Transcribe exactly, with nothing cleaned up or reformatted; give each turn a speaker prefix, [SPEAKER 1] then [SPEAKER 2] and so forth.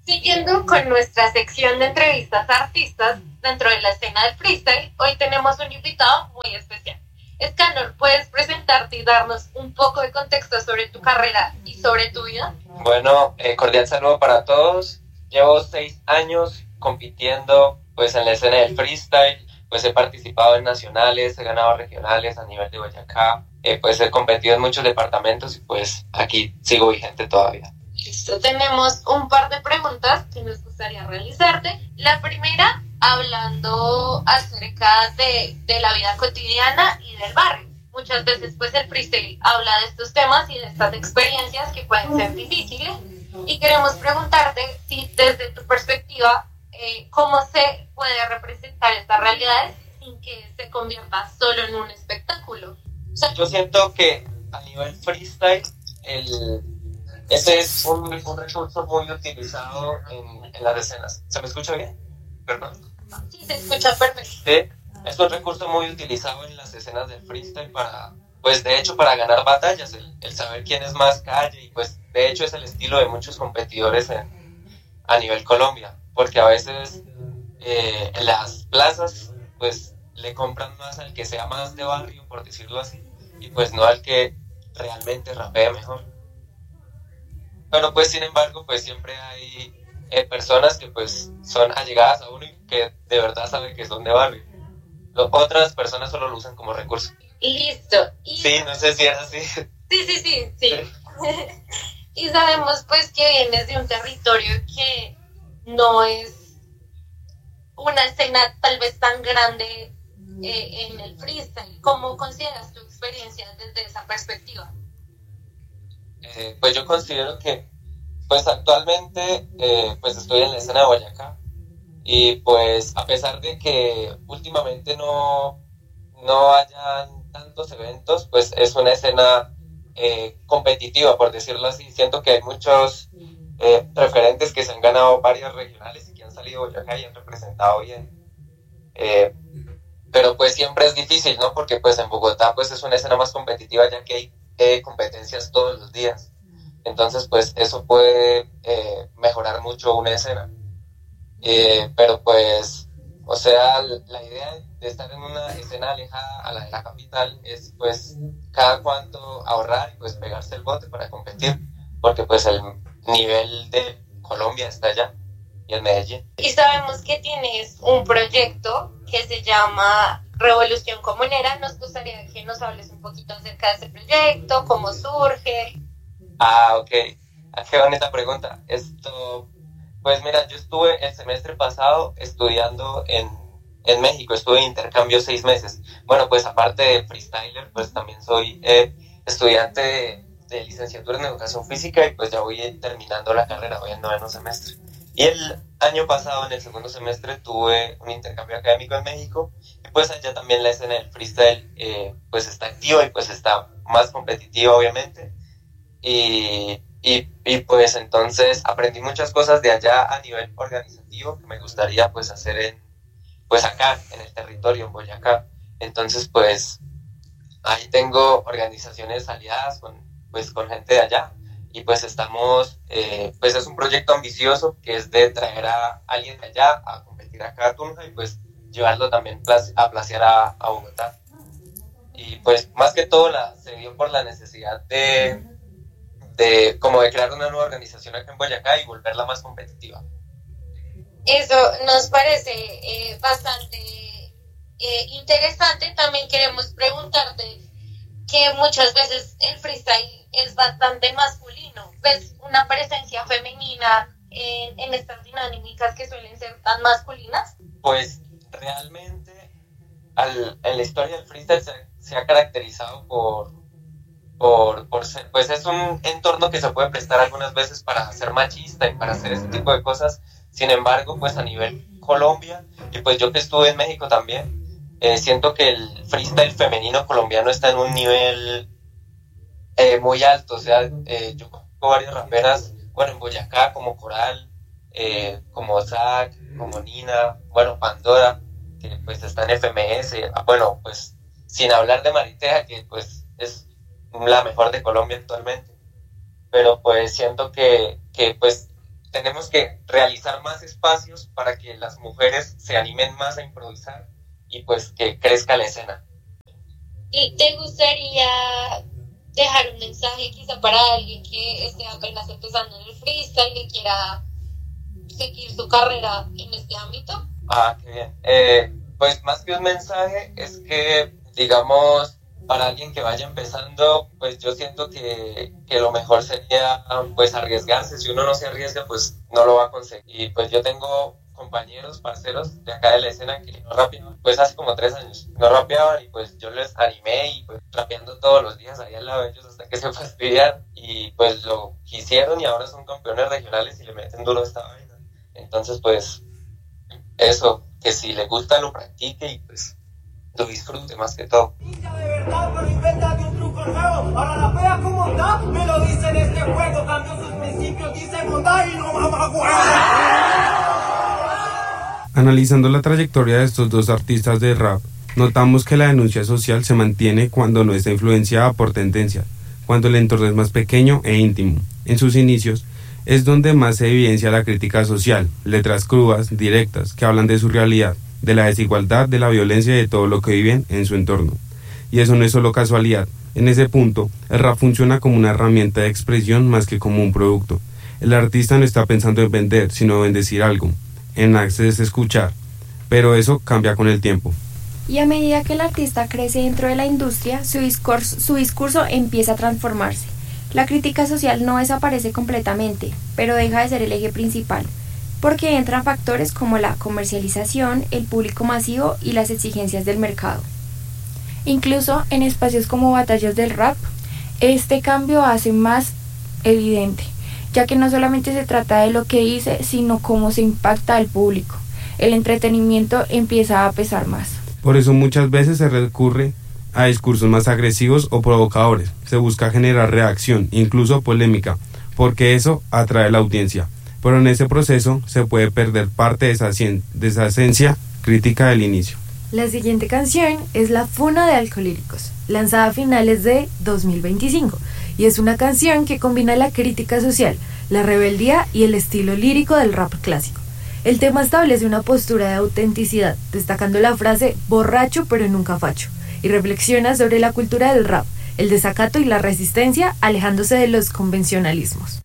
[SPEAKER 1] Siguiendo con nuestra sección de entrevistas a artistas dentro de la escena del freestyle, hoy tenemos un invitado muy especial. Escanor, ¿puedes presentarte y darnos un poco de contexto sobre tu carrera y sobre tu vida?
[SPEAKER 2] Bueno, eh, cordial saludo para todos. Llevo seis años compitiendo pues en la escena del freestyle. Pues he participado en nacionales, he ganado regionales a nivel de Boyacá. Eh, pues he competido en muchos departamentos y pues aquí sigo vigente todavía.
[SPEAKER 1] Listo, tenemos un par de preguntas que nos gustaría realizarte. La primera, hablando acerca de, de la vida cotidiana y del barrio. Muchas veces pues el freestyle habla de estos temas y de estas experiencias que pueden ser difíciles. Y queremos preguntarte si desde tu perspectiva, eh, cómo se puede representar estas realidades sin que se convierta solo en un espectáculo.
[SPEAKER 2] O sea, yo siento que a nivel freestyle, el... ese es un, un recurso muy utilizado en, en las escenas. ¿Se me escucha bien? ¿Perdón?
[SPEAKER 1] Sí, se escucha perfecto.
[SPEAKER 2] Sí, es un recurso muy utilizado en las escenas del freestyle para, pues de hecho, para ganar batallas, el, el saber quién es más calle, y pues de hecho es el estilo de muchos competidores en, a nivel Colombia, porque a veces eh, en las plazas, pues le compran más al que sea más de barrio, por decirlo así, y pues no al que realmente rapee mejor. Pero pues sin embargo, pues siempre hay eh, personas que pues son allegadas a uno y que de verdad saben que son de barrio. Lo, otras personas solo lo usan como recurso.
[SPEAKER 1] Listo. Y...
[SPEAKER 2] sí, no sé si es así.
[SPEAKER 1] Sí, sí, sí, sí. sí. Y sabemos pues que vienes de un territorio que no es una escena tal vez tan grande eh, en el freestyle. ¿Cómo consideras tu experiencia desde esa perspectiva?
[SPEAKER 2] Eh, pues yo considero que pues actualmente eh, pues estoy en la escena de Boyacá y pues a pesar de que últimamente no, no hayan tantos eventos, pues es una escena eh, competitiva, por decirlo así. Siento que hay muchos eh, referentes que se han ganado varias regionales y que han salido de Boyacá y han representado bien. Eh, pero pues siempre es difícil, ¿no? Porque pues en Bogotá pues es una escena más competitiva, ya que hay eh, competencias todos los días. Entonces pues eso puede eh, mejorar mucho una escena. Eh, pero pues, o sea, la idea de estar en una escena alejada a la de la capital es pues cada cuánto ahorrar y pues pegarse el bote para competir, porque pues el nivel de Colombia está allá y en Medellín.
[SPEAKER 1] Y sabemos que tienes un proyecto que se llama Revolución Comunera. Nos gustaría que nos hables un poquito acerca de ese proyecto, cómo surge.
[SPEAKER 2] Ah, ok. Ah, qué bonita pregunta. Esto... Pues mira, yo estuve el semestre pasado estudiando en, en México, estuve en intercambio seis meses. Bueno, pues aparte de freestyler, pues también soy eh, estudiante de, de licenciatura en educación física y pues ya voy terminando la carrera, voy en noveno semestre. Y el año pasado, en el segundo semestre, tuve un intercambio académico en México y pues allá también la escena del freestyle eh, pues está activa y pues está más competitiva, obviamente. Y... Y, y pues entonces aprendí muchas cosas de allá a nivel organizativo que me gustaría pues hacer en, pues acá, en el territorio, en Boyacá. Entonces pues ahí tengo organizaciones aliadas con, pues, con gente de allá y pues estamos, eh, pues es un proyecto ambicioso que es de traer a alguien de allá a competir acá a Tunja y pues llevarlo también a placear a, a Bogotá. Y pues más que todo la, se dio por la necesidad de... de como de crear una nueva organización acá en Boyacá y volverla más competitiva.
[SPEAKER 1] Eso nos parece eh, bastante eh, interesante. También queremos preguntarte que muchas veces el freestyle es bastante masculino. ¿Ves una presencia femenina en, en estas dinámicas que suelen ser tan masculinas?
[SPEAKER 2] Pues realmente al, en la historia del freestyle se, se ha caracterizado por Por, por ser, pues es un entorno que se puede prestar algunas veces para ser machista y para hacer ese tipo de cosas. Sin embargo, pues a nivel Colombia, y pues yo que estuve en México también, eh, siento que el freestyle femenino colombiano está en un nivel eh, muy alto. O sea, eh, yo conozco varias raperas, bueno, en Boyacá, como Coral, eh, como Zack, como Nina, bueno, Pandora, que pues está en F M S, bueno, pues sin hablar de Mariteja, que pues es la mejor de Colombia actualmente, pero pues siento que, que pues tenemos que realizar más espacios para que las mujeres se animen más a improvisar y pues que crezca la escena.
[SPEAKER 1] ¿Y te gustaría dejar un mensaje quizá para alguien que esté apenas empezando en el freestyle, que quiera seguir su carrera en este ámbito?
[SPEAKER 2] Ah, qué bien. Eh, pues más que un mensaje es que, digamos, para alguien que vaya empezando, pues yo siento que, que lo mejor sería pues arriesgarse. Si uno no se arriesga, pues no lo va a conseguir. Y pues yo tengo compañeros, parceros de acá de la escena que no rapeaban, pues hace como tres años, no rapeaban y pues yo les animé y pues rapeando todos los días ahí al lado de ellos hasta que se fastidiaron y pues lo hicieron y ahora son campeones regionales y le meten duro a esta vaina. Entonces pues eso, que si le gusta lo practique y pues lo disfrute más que todo.
[SPEAKER 3] De verdad, pero invéntate un truco nuevo. Ahora la pega como está, me lo dice en este juego. Cambió sus principios, dice bondad y no mamagüey.
[SPEAKER 4] Analizando la trayectoria de estos dos artistas de rap, notamos que la denuncia social se mantiene cuando no está influenciada por tendencias, cuando el entorno es más pequeño e íntimo. En sus inicios es donde más se evidencia la crítica social, letras crudas, directas, que hablan de su realidad, de la desigualdad, de la violencia y de todo lo que viven en su entorno. Y eso no es solo casualidad. En ese punto, el rap funciona como una herramienta de expresión más que como un producto. El artista no está pensando en vender, sino en bendecir algo, en hacerse escuchar, pero eso cambia con el tiempo.
[SPEAKER 5] Y a medida que el artista crece dentro de la industria, su discurso, su discurso empieza a transformarse. La crítica social no desaparece completamente, pero deja de ser el eje principal, porque entran factores como la comercialización, el público masivo y las exigencias del mercado.
[SPEAKER 6] Incluso en espacios como batallas del rap, este cambio hace más evidente, ya que no solamente se trata de lo que dice, sino cómo se impacta al público. El entretenimiento empieza a pesar más.
[SPEAKER 4] Por eso muchas veces se recurre a discursos más agresivos o provocadores. Se busca generar reacción, incluso polémica, porque eso atrae a la audiencia. Pero en ese proceso se puede perder parte de esa, de esa esencia crítica del inicio.
[SPEAKER 7] La siguiente canción es La Funa de Alcolíricos, lanzada a finales de dos mil veinticinco, y es una canción que combina la crítica social, la rebeldía y el estilo lírico del rap clásico. El tema establece una postura de autenticidad, destacando la frase borracho pero nunca facho, y reflexiona sobre la cultura del rap, el desacato y la resistencia, alejándose de los convencionalismos.